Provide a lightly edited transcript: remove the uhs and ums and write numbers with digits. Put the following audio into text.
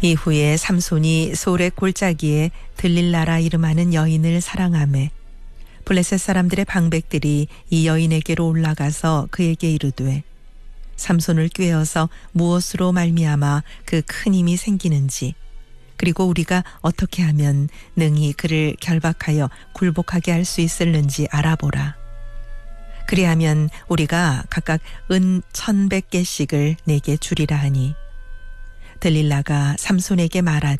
이후에 삼손이 소렉 골짜기에 들릴라라 이름하는 여인을 사랑하매 블레셋 사람들의 방백들이 이 여인에게로 올라가서 그에게 이르되 삼손을 꾀어서 무엇으로 말미암아 그 큰 힘이 생기는지 그리고 우리가 어떻게 하면 능히 그를 결박하여 굴복하게 할 수 있을는지 알아보라. 그리하면 우리가 각각 은 1,100개씩을 내게 주리라 하니 들릴라가 삼손에게 말하되